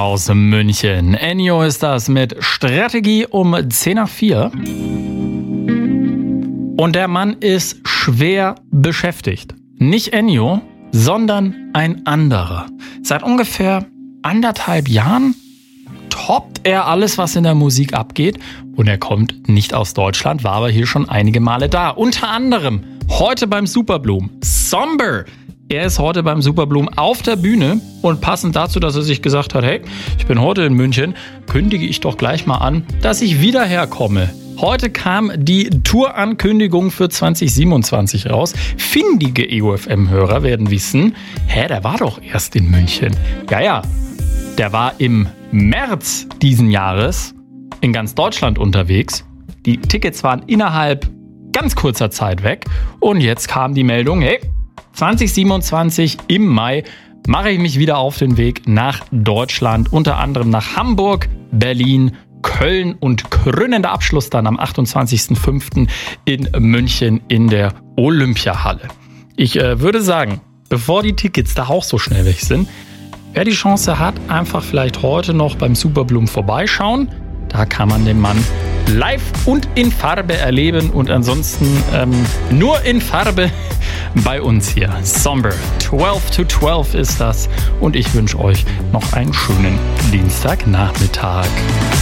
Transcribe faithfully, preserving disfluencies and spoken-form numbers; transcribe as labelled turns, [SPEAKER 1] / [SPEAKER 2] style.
[SPEAKER 1] aus München. Ennio ist das mit Strategie um zehn nach vier. Und der Mann ist schwer beschäftigt. Nicht Ennio, sondern ein anderer. Seit ungefähr anderthalb Jahren toppt er alles, was in der Musik abgeht. Und er kommt nicht aus Deutschland, war aber hier schon einige Male da. Unter anderem heute beim Superblumen. Somber. Er ist heute beim Superblumen auf der Bühne und passend dazu, dass er sich gesagt hat, hey, ich bin heute in München, kündige ich doch gleich mal an, dass ich wieder herkomme. Heute kam die Tourankündigung für zwanzig siebenundzwanzig raus. Findige E U F M-Hörer werden wissen, hä, der war doch erst in München. Ja, ja, der war im März diesen Jahres in ganz Deutschland unterwegs. Die Tickets waren innerhalb ganz kurzer Zeit weg und jetzt kam die Meldung, hey, zwanzig siebenundzwanzig im Mai mache ich mich wieder auf den Weg nach Deutschland, unter anderem nach Hamburg, Berlin, Köln und krönender Abschluss dann am achtundzwanzigsten fünften in München in der Olympiahalle. Ich äh, würde sagen, bevor die Tickets da auch so schnell weg sind, wer die Chance hat, einfach vielleicht heute noch beim Superblumen vorbeischauen. Da kann man den Mann live und in Farbe erleben und ansonsten ähm, nur in Farbe bei uns hier. Somber, zwölf to zwölf ist das und ich wünsche euch noch einen schönen Dienstagnachmittag.